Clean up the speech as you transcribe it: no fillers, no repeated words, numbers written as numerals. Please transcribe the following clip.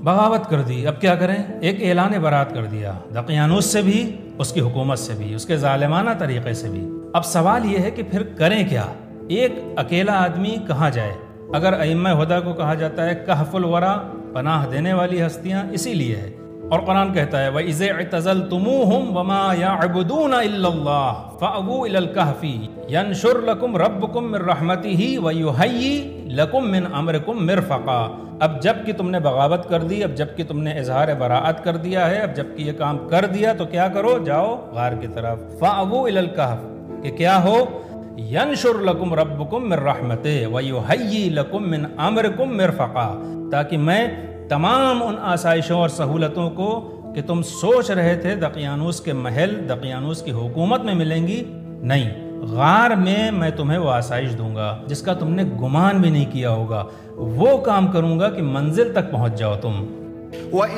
بغاوت کر دی. اب کیا کریں؟ ایک اعلان برات کر دیا دقیانوس سے بھی، اس کی حکومت سے بھی، اس کے ظالمانہ طریقے سے بھی. اب سوال یہ ہے کہ پھر کریں کیا؟ ایک اکیلا آدمی کہاں جائے؟ اگر ائمہ ہدیٰ کو کہا جاتا ہے کہف الورا، پناہ دینے والی ہستیاں اسی لیے ہے. اور قرآن کہتا ہے وَإِذِ اعْتَزَلْتُمُوهُمْ وَمَا يَعْبُدُونَ إِلَّا اللَّهَ فَأْوُوا إِلَى الْكَهْفِ يَنشُرْ لَكُمْ رَبُّكُمْ مِنْ رَحْمَتِهِ وَيُهَيِّئْ لَكُمْ مِنْ أَمْرِكُمْ مِرْفَقًا. اب جب کہ تم نے بغاوت کر دی، اب جب کہ تم نے اظہار براءت کر دیا ہے، اب جب کہ یہ کام کر دیا تو کیا کرو؟ جاؤ غار کی طرف. فَأْوُوا إِلَى الْكَهْفِ کہ کیا ہو؟ يَنشُرْ لَكُمْ رَبُّكُمْ مِنْ رَحْمَتِهِ وَيُهَيِّئْ لَكُمْ مِنْ أَمْرِكُمْ مِرْفَقًا، تاکہ میں تمام ان آسائشوں اور سہولتوں کو کہ تم سوچ رہے تھے دقیانوس کے محل، دقیانوس کی حکومت میں ملیں گی، نہیں، غار میں تمہیں وہ آسائش دوں گا جس کا تم نے گمان بھی نہیں کیا ہوگا. وہ کام کروں گا کہ منزل تک پہنچ جاؤ تم.